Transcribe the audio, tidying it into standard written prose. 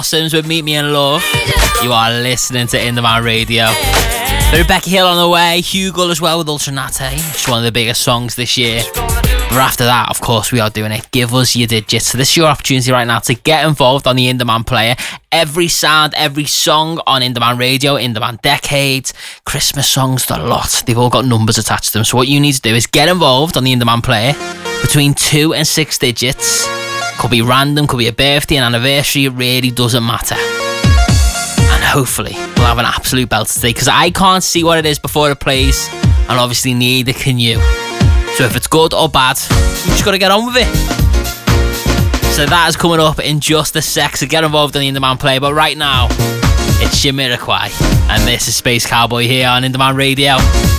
Sims with Meet Me in Love. You are listening to In The Man Radio. Rebecca Hill on the way, Hugo as well with Ultranate. It's one of the biggest songs this year. But after that, of course, we are doing it. Give us your digits. So this is your opportunity right now to get involved on the In The Man player. Every sound, every song on In The Man Radio, In The Man Decades, Christmas songs, the lot. They've all got numbers attached to them. So what you need to do is get involved on the In The Man player between 2 and 6 digits. Could be random, could be a birthday, an anniversary, it really doesn't matter. And hopefully we'll have an absolute belt today, because I can't see what it is before it plays, and obviously neither can you. So if it's good or bad, you just got to get on with it. So that is coming up in just a sec, so get involved in the In The Man play. But right now, it's Jamiroquai, and this is Space Cowboy here on In The Man Radio.